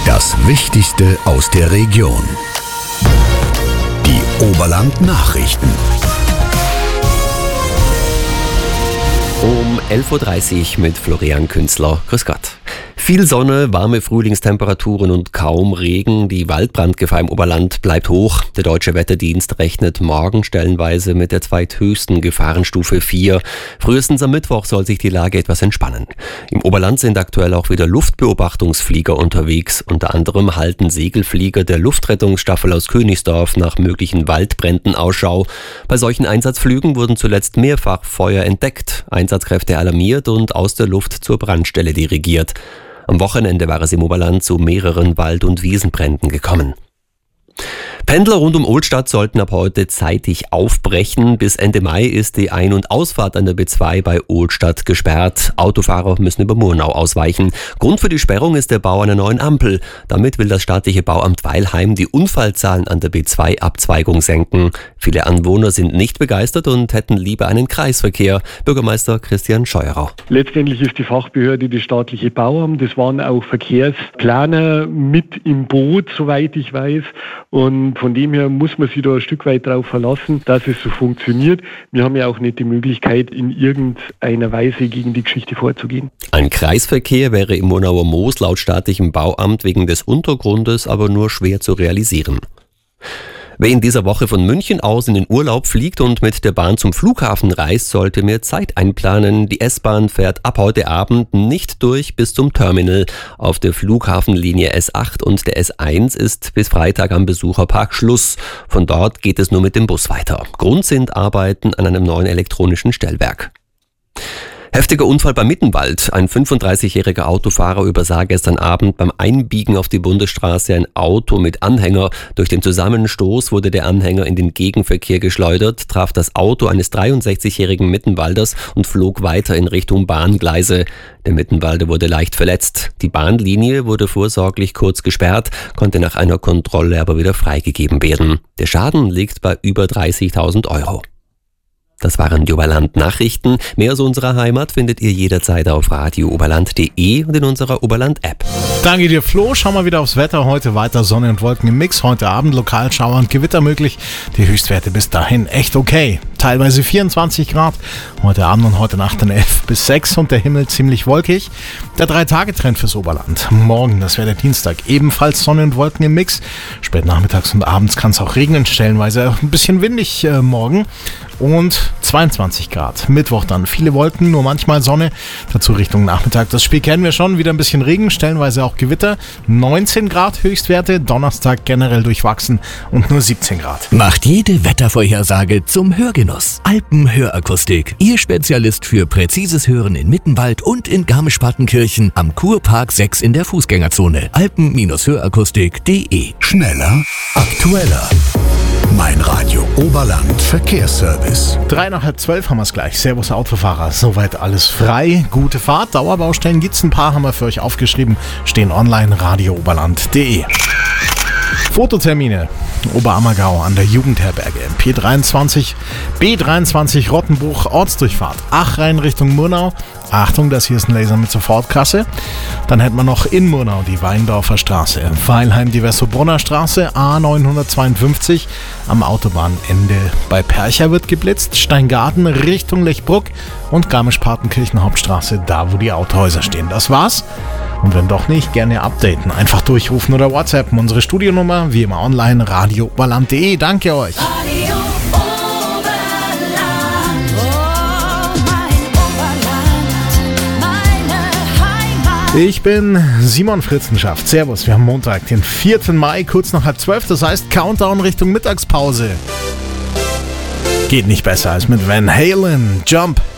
Das Wichtigste aus der Region. Die Oberland-Nachrichten. Um 11.30 Uhr mit Florian Künzler. Grüß Gott. Viel Sonne, warme Frühlingstemperaturen und kaum Regen. Die Waldbrandgefahr im Oberland bleibt hoch. Der Deutsche Wetterdienst rechnet morgen stellenweise mit der zweithöchsten Gefahrenstufe 4. Frühestens am Mittwoch soll sich die Lage etwas entspannen. Im Oberland sind aktuell auch wieder Luftbeobachtungsflieger unterwegs. Unter anderem halten Segelflieger der Luftrettungsstaffel aus Königsdorf nach möglichen Waldbränden Ausschau. Bei solchen Einsatzflügen wurden zuletzt mehrfach Feuer entdeckt, Einsatzkräfte alarmiert und aus der Luft zur Brandstelle dirigiert. Am Wochenende war es im Oberland zu mehreren Wald- und Wiesenbränden gekommen. Pendler rund um Ohlstadt sollten ab heute zeitig aufbrechen. Bis Ende Mai ist die Ein- und Ausfahrt an der B2 bei Ohlstadt gesperrt. Autofahrer müssen über Murnau ausweichen. Grund für die Sperrung ist der Bau einer neuen Ampel. Damit will das staatliche Bauamt Weilheim die Unfallzahlen an der B2-Abzweigung senken. Viele Anwohner sind nicht begeistert und hätten lieber einen Kreisverkehr. Bürgermeister Christian Scheuerer. Letztendlich ist die Fachbehörde das staatliche Bauamt. Es waren auch Verkehrsplaner mit im Boot, soweit ich weiß. Und von dem her muss man sich da ein Stück weit darauf verlassen, dass es so funktioniert. Wir haben ja auch nicht die Möglichkeit, in irgendeiner Weise gegen die Geschichte vorzugehen. Ein Kreisverkehr wäre im Murnauer Moos laut staatlichem Bauamt wegen des Untergrundes aber nur schwer zu realisieren. Wer in dieser Woche von München aus in den Urlaub fliegt und mit der Bahn zum Flughafen reist, sollte mehr Zeit einplanen. Die S-Bahn fährt ab heute Abend nicht durch bis zum Terminal. Auf der Flughafenlinie S8 und der S1 ist bis Freitag am Besucherpark Schluss. Von dort geht es nur mit dem Bus weiter. Grund sind Arbeiten an einem neuen elektronischen Stellwerk. Heftiger Unfall beim Mittenwald. Ein 35-jähriger Autofahrer übersah gestern Abend beim Einbiegen auf die Bundesstraße ein Auto mit Anhänger. Durch den Zusammenstoß wurde der Anhänger in den Gegenverkehr geschleudert, traf das Auto eines 63-jährigen Mittenwalders und flog weiter in Richtung Bahngleise. Der Mittenwalder wurde leicht verletzt. Die Bahnlinie wurde vorsorglich kurz gesperrt, konnte nach einer Kontrolle aber wieder freigegeben werden. Der Schaden liegt bei über 30.000 Euro. Das waren die Oberland-Nachrichten. Mehr aus unserer Heimat findet ihr jederzeit auf radiooberland.de und in unserer Oberland-App. Danke dir, Flo. Schauen wir wieder aufs Wetter. Heute weiter Sonne und Wolken im Mix. Heute Abend lokal Schauer und Gewitter möglich. Die Höchstwerte bis dahin echt okay. Teilweise 24 Grad. Heute Abend und heute Nacht dann 11 bis 6 und der Himmel ziemlich wolkig. Der 3-Tage-Trend fürs Oberland. Morgen, das wäre der Dienstag, ebenfalls Sonne und Wolken im Mix. Spät nachmittags und abends kann es auch regnen, stellenweise ein bisschen windig morgen. Und 22 Grad. Mittwoch dann viele Wolken, nur manchmal Sonne. Dazu Richtung Nachmittag. Das Spiel kennen wir schon. Wieder ein bisschen Regen, stellenweise auch Gewitter. 19 Grad Höchstwerte. Donnerstag generell durchwachsen und nur 17 Grad. Macht jede Wettervorhersage zum Hörgenuss. Alpenhörakustik. Ihr Spezialist für präzises Hören in Mittenwald und in Garmisch-Partenkirchen am Kurpark 6 in der Fußgängerzone. Alpen-Hörakustik.de. Schneller, aktueller. Mein Radio Oberland Verkehrsservice. 11:03 haben wir es gleich. Servus Autofahrer. Soweit alles frei. Gute Fahrt. Dauerbaustellen gibt's ein paar, haben wir für euch aufgeschrieben. Stehen online radiooberland.de. Fototermine. Oberammergau an der Jugendherberge. B23 Rottenbruch Ortsdurchfahrt. Achrhein Richtung Murnau. Achtung, das hier ist ein Laser mit Sofortkasse. Dann hätten wir noch in Murnau die Weindorfer Straße. Weilheim die Wessobrunner Straße. A952 am Autobahnende bei Percha wird geblitzt. Steingarten Richtung Lechbruck und Garmisch-Partenkirchen Hauptstraße, da wo die Autohäuser stehen. Das war's. Und wenn doch nicht, gerne updaten. Einfach durchrufen oder WhatsAppen. Unsere Studionummer, wie immer online, radiooberland.de. Danke euch. Radio Oberland, oh, mein Oberland, meine Heimat. Ich bin Simon Fritzenschaft. Servus, wir haben Montag, den 4. Mai, kurz nach 11:30. Das heißt Countdown Richtung Mittagspause. Geht nicht besser als mit Van Halen. Jump.